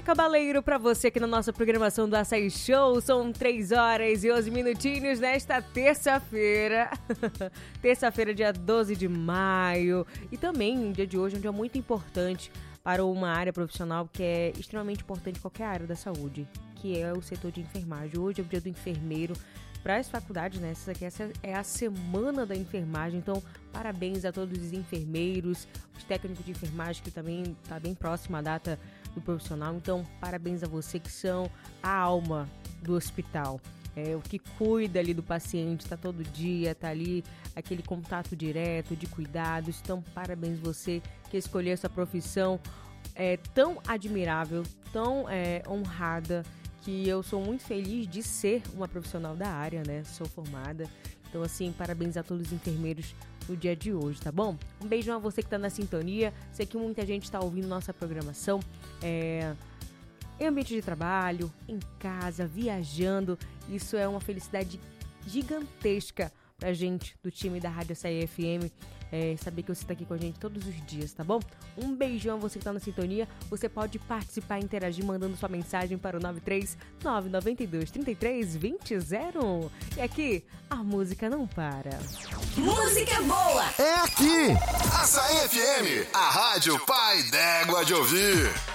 Cabaleiro, pra você aqui na nossa programação do Açaí Show. São 3 horas e 11 minutinhos nesta terça-feira. Terça-feira, dia 12 de maio. E também, o dia de hoje é um dia muito importante para uma área profissional que é extremamente importante em qualquer área da saúde, que é o setor de enfermagem. Hoje é o dia do enfermeiro. Para as faculdades, né? Essa é a semana da enfermagem, então parabéns a todos os enfermeiros, os técnicos de enfermagem, que também está bem próximo à data do profissional, então parabéns a você que são a alma do hospital, o que cuida ali do paciente, está todo dia, está ali aquele contato direto de cuidados, então parabéns você que escolheu essa profissão tão admirável, tão honrada, que eu sou muito feliz de ser uma profissional da área, né? Sou formada. Então, assim, parabéns a todos os enfermeiros no dia de hoje, tá bom? Um beijão a você que tá na sintonia. Sei que muita gente tá ouvindo nossa programação em ambiente de trabalho, em casa, viajando. Isso é uma felicidade gigantesca pra gente do time da Rádio Açaí FM. Saber que você tá aqui com a gente todos os dias, tá bom? Um beijão a você que tá na sintonia. Você pode participar e interagir mandando sua mensagem para o 93992332001. E aqui, a música não para. Música boa! É aqui! Açaí FM, a rádio pai d'égua de ouvir.